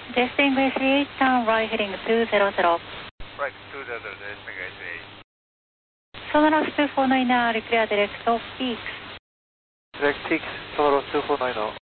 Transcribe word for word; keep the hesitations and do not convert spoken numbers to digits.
Just English eight, turn right heading two zero zero. Right, two zero zero, just English eight. Sonoros two four nine, uh, clear direct of peaks. Direct peaks, Sonoros two four nine.